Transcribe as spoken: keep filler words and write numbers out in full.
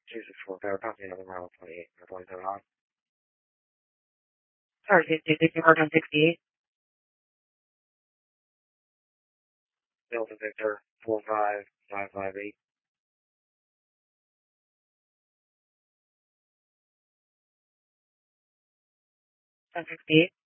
two six four, Tower Company, November twenty-eight, twenty-seven on. Sorry, did, did you work on sixty-eight? Delta Victor, four five five five eight. On sixty-eight?